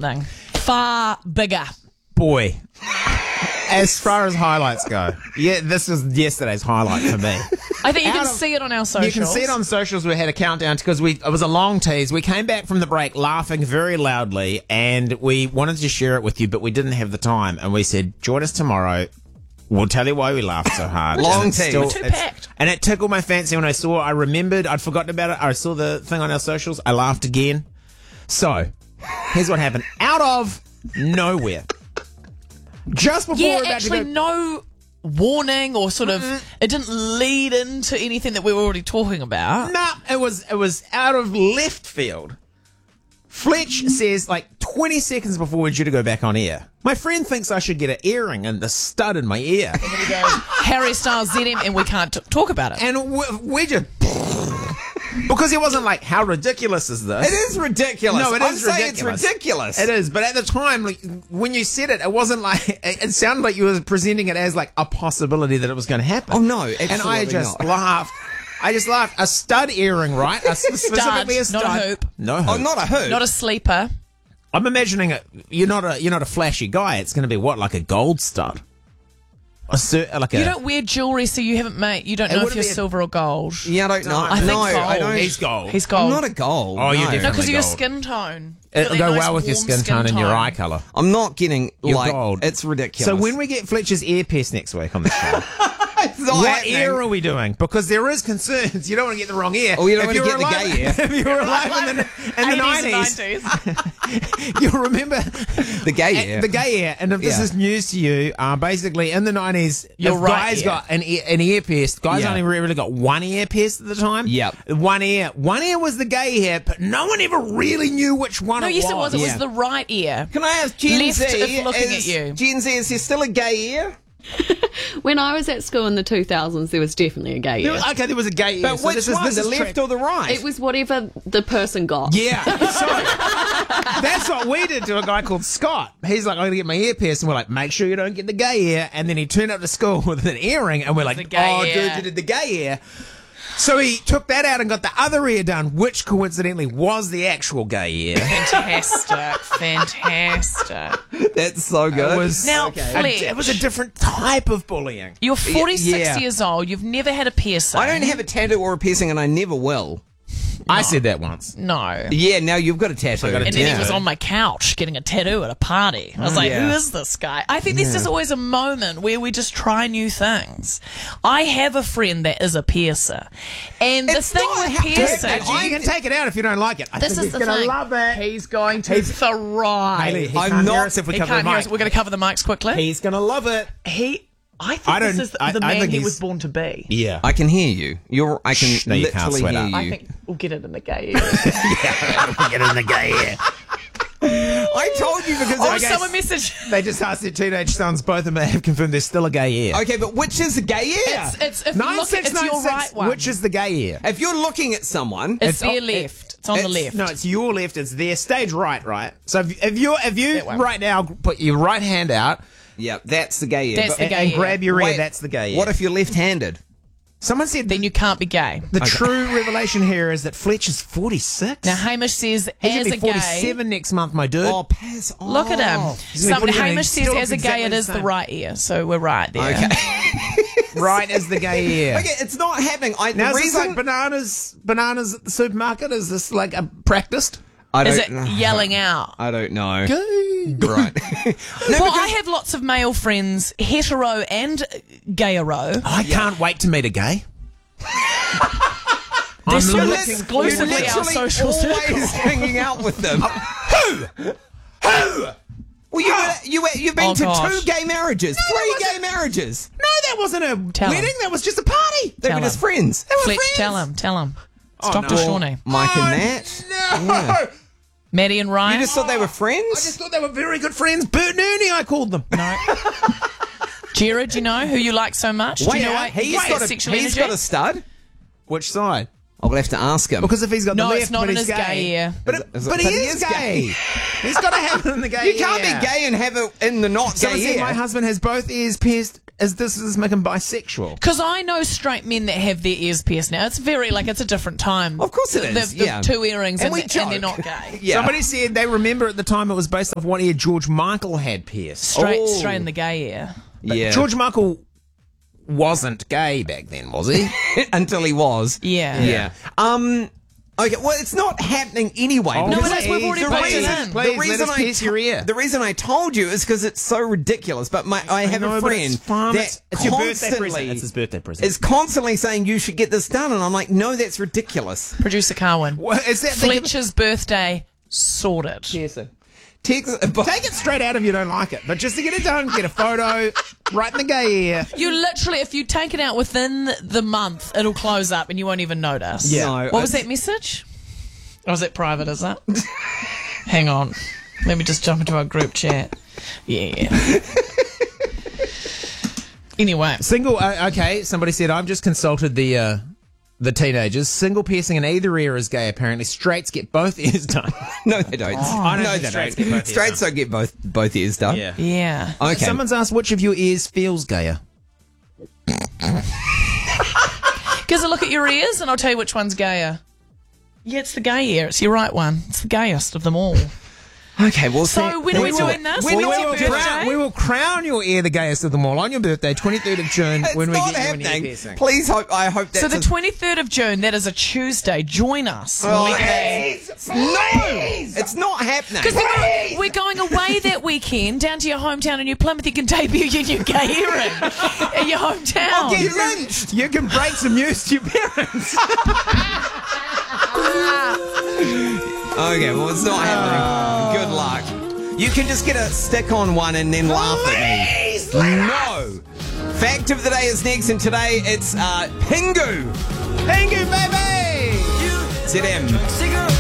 something far bigger. Boy, as far as highlights go, yeah, this was yesterday's highlight for me. I think you can see it on our socials. You can see it on socials. We had a countdown because it was a long tease. We came back from the break laughing very loudly, and we wanted to share it with you, but we didn't have the time. And we said, join us tomorrow. We'll tell you why we laughed so hard. Long tease. Too packed. And it tickled my fancy when I remembered, I'd forgotten about it. I saw the thing on our socials. I laughed again. So, here's what happened. Out of nowhere. Just before Yeah, we're about actually, to go... no warning or sort of. It didn't lead into anything that we were already talking about. No, it was out of left field. Fletch says, 20 seconds before we're due to go back on air, my friend thinks I should get an earring and the stud in my ear. Harry Styles ZM, and we can't talk about it. And we just... Because he wasn't like, how ridiculous is this? It is ridiculous. No, it I'm is saying ridiculous. It's ridiculous. It is, but at the time, when you said it, it wasn't like, it sounded like you were presenting it as a possibility that it was going to happen. Oh, no, absolutely And I just not. laughed. I just laughed. A stud earring, right? Specifically a stud. not a hoop. No hoop. Oh, not a hoop. Not a sleeper. I'm imagining it. You're not a flashy guy. It's going to be what, like a gold stud? You don't wear jewelry, so you haven't made. You don't know if wouldn't you're be a- silver or gold. Yeah, I don't know. I think no, gold. I don't. He's gold. He's gold. I'm not a gold. Oh, you're no. different. No, because of your gold. skin tone. It'll Really go nice, well with your warm skin tone and your eye colour. I'm not getting You're gold. It's ridiculous. So when we get Fletcher's ear pierced next week on the show, it's not what happening. ear are we doing? Because there is concerns. You don't want to get the wrong ear. Oh, you don't If want to you get were the alive- gay ear. If you were alive in the 80s 90s, and 90s. you'll remember The gay ear. The gay ear. And if this Yeah. is news to you, basically in the 90s, Your if right guys ear. got an ear pierced, guys Yeah. only really got one ear pierced at the time. Yep. One ear. One ear was the gay ear, but no one ever really knew which one No, it yes, was. it was. It Yeah. was the right ear. Can I ask Gen Left Z? if looking at you. Gen Z, is there still a gay ear? When I was at school in the 2000s, there was definitely a gay ear. Okay, there was a gay ear. But so which this is- one? this The is left trick. or the right? It was whatever the person got. Yeah, so that's what we did to a guy called Scott. He's like, I'm going to get my ear pierced. And we're like, make sure you don't get the gay ear. And then he turned up to school with an earring. And we're like, The gay oh, ear. dude, you did the gay ear. So he took that out and got the other ear done, which coincidentally was the actual gay ear. Fantastic. Fantastic. That's so good. It was, Now, Fletch, it was a different type of bullying. you're 46 Yeah. years old. You've never had a piercing. I don't have a tattoo or a piercing, and I never will. I said that once. No. Yeah, now you've got a tattoo. got a And then Yeah. he was on my couch getting a tattoo at a party. I was like, Yeah. who is this guy? I think there's just always a moment where we just try new things. I have a friend that is a piercer. And the It's thing not with how- piercing... Actually, you can take it out if you don't like it. I This think is he's the gonna thing. love it. He's going to thrive. Haley, he I'm can't not- hear us if we He cover can't the hear mic. us. We're going to cover the mics quickly. He's going to love it. I think I this don't- is the I man think he he's- was born to be. Yeah. I can hear you. I can Shh, no, you can't literally sweat hear up. you. I think we'll get it in the gay area. Get in the gay ear. I told you because Oh, I someone message. They just asked their teenage sons. Both of them have confirmed there's still a gay ear. Okay, but which is the gay ear? It's if you look at it's your 9696, right one. which is the gay ear? If you're looking at someone, It's their on- left. It's on the left. No, it's your left. It's their stage right. So if you That one. right now put your right hand out yeah, that's the gay ear. That's But the gay and ear. grab your ear, wait, that's the gay ear. What if you're left-handed? Someone said Then you can't be gay. the true revelation here is that Fletch is 46. Now Hamish says He's as gonna a be gay. 47 next month, my dude. Oh, pass on. Look at him. He's gonna be 49. Hamish Still says looks as a gay exactly it the is the same. right ear, so we're right there. Okay. Right as the gay ear. Okay, it's not happening. Now, The is this reason like bananas at the supermarket? Is this like a practiced? I Is don't it know. yelling out? I don't know. Gay. Right. Well, I have lots of male friends, hetero and gayero. I can't wait to meet a gay. They're sort of looking- exclusively You're our literally social always circle. hanging out with them. Who? Well, you've been Oh, to gosh. 2 gay marriages, that 3 wasn't- gay marriages. No, that wasn't a Tell wedding. him. That was just a party. They Tell were just him. friends. They were Fletch, friends. tell him. It's Oh, Dr. no. Shawnee. Mike Oh, and Matt. No. Yeah. Maddie and Ryan. You just thought they were I friends? just thought they were very good friends. Bert and Ernie, I called them. No. Jared, do you know who you like so much? Do you know why he he's gets sexual he's energy? got a stud. Which side? I'll have to ask him. Because if he's got No, the left, it's not but in he's his gay ear. But, Is it- but he is gay. He's got to have it in the gay you can't ear. be gay and have it in the not Someone gay said ear. my husband has both ears pierced does this make him bisexual? Because I know straight men that have their ears pierced now. It's very, it's a different time. Of course it is, They've yeah. two earrings And we and joke. they're not gay. Yeah. Somebody said they remember at the time it was based off one ear George Michael had pierced. Straight in the gay ear. Yeah. George Michael wasn't gay back then, was he? Until he was. Yeah. Yeah. Okay, well, it's not happening anyway. Oh, No, because it is. We've already booked it in. Please, let us pierce your ear. The reason I told you is because it's so ridiculous. But I have know, a but friend it's fun. that It's your birthday present. constantly It's his birthday present. is constantly saying you should get this done, and I'm like, no, that's ridiculous. Producer Carwin. What, is that Fletcher's birthday sorted. Text, Take it straight out if you don't like it, but just to get it done, get a photo, right in the gay ear. You literally, if you take it out within the month, it'll close up and you won't even notice. Yeah. No, What was that message? Or was that private, is it? Hang on. Let me just jump into our group chat. Yeah. Anyway. Single, okay, somebody said, I've just consulted the teenagers. Single piercing in either ear is gay, apparently. Straights get both ears done. No, they don't. I don't no, think they straights don't. get both ears Straights done. don't get both ears done. Yeah. Okay. Someone's asked which of your ears feels gayer. Gives a look at your ears and I'll tell you which one's gayer. Yeah, it's the gay ear. It's your right one. It's the gayest of them all. Okay, well, So when are we doing this? We're When's not your birthday? We will crown your ear the gayest of them all on your birthday, 23rd of June, It's when we not get you an ear happening. piercing. Please, I hope that's So the 23rd of June, that is a Tuesday. Join us. No, it's not happening. Because we're going away that weekend down to your hometown in New Plymouth. You can debut your new gay earring in your hometown. I'll get lynched. You can break some news to your parents. Okay, well, it's not happening. Good luck. You can just get a stick on one and then laugh at me. No. Fact of the day is next, and today it's Pingu. Thank you, baby! ZM.